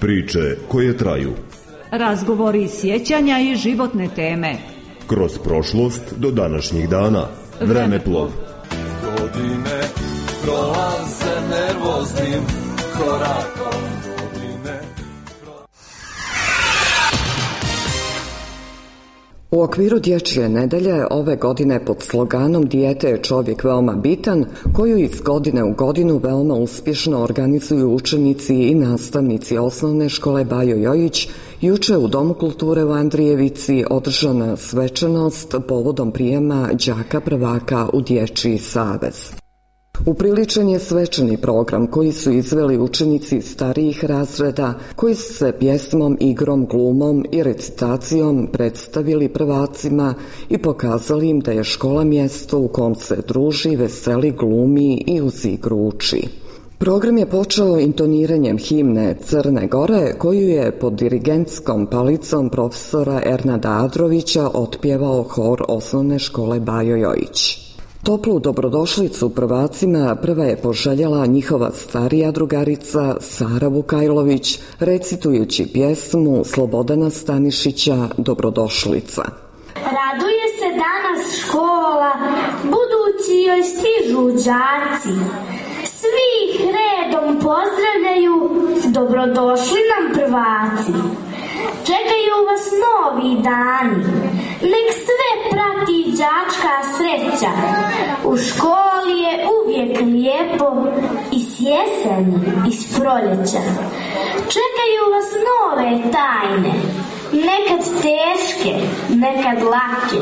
Priče koje traju. Razgovori, sjećanja i životne teme. Kroz prošlost do današnjih dana. Vremeplov. Godine prolaze nervoznim korakom. U okviru Dječje nedelje ove godine pod sloganom Dijete je čovjek veoma bitan, koju iz godine u godinu veoma uspješno organizuju učenici i nastavnici osnovne škole Bajo Jojić, juče u Domu kulture u Andrijevici održana svečanost povodom prijema đaka prvaka u Dječji savez. Upriličen je svečani program koji su izveli učenici starijih razreda, koji su se pjesmom, igrom, glumom i recitacijom predstavili prvacima i pokazali im da je škola mjesto u kom se druži, veseli, glumi i uz igru uči. Program je počeo intoniranjem himne Crne Gore, koju je pod dirigentskom palicom profesora Ernada Adrovića otpjevao hor osnovne škole Bajo Jojić. Toplu dobrodošlicu prvacima prva je poželjela njihova starija drugarica Sara Vukajlović, recitujući pjesmu Slobodana Stanišića Dobrodošlica. Raduje se danas škola, budući joj stižu đaci. Svi ih redom pozdravljaju, dobrodošli nam prvaci. Čekaju vas novi dani, nek sve prati đačka sreća. U školi je uvijek lijepo, i s jeseni, i s proljeća. Čekaju vas nove tajne, nekad teške, nekad lake.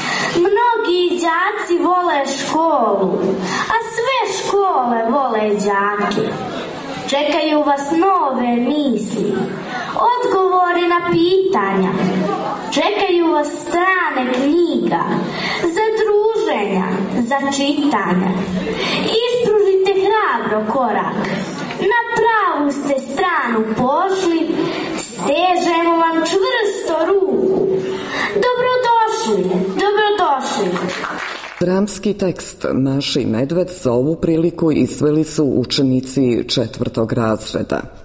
Mnogi đaci vole školu, a sve škole vole đake. Čekaju vas nove misli, odgovori na pitanja. Čekaju vas strane knjiga, za druženja, za čitanja. Ispružite hrabro korak, na pravu ste stranu pošli, stežemo vam čvrsto ruku. Dobrodošli, dobrodošli. Dramski tekst Maša i medved za ovu priliku izveli su učenici 4. razreda.